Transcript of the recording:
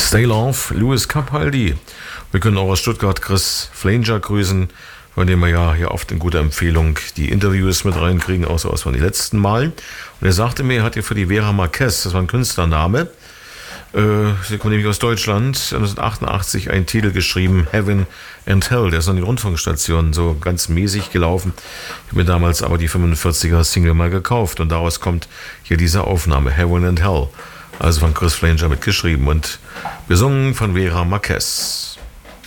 Stay Love, Louis Capaldi. Wir können auch aus Stuttgart Chris Flanger grüßen, von dem wir ja hier oft in guter Empfehlung die Interviews mit reinkriegen, außer aus von den letzten Mal. Und er sagte mir, er hat ja für die Vera Marquez, das war ein Künstlername, sie kommt nämlich aus Deutschland, 1988 einen Titel geschrieben, Heaven and Hell. Der ist an den Rundfunkstationen so ganz mäßig gelaufen. Ich habe mir damals aber die 45er Single mal gekauft und daraus kommt hier diese Aufnahme, Heaven and Hell. Also von Chris Flanger mitgeschrieben und besungen von Vera Marquez.